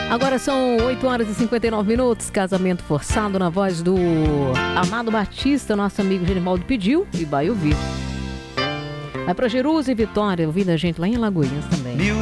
Agora são 8h59, Casamento Forçado, na voz do Amado Batista, nosso amigo Genivaldo pediu e vai ouvir. Vai pra Jerusa e Vitória, ouvindo a gente lá em Alagoinhas também.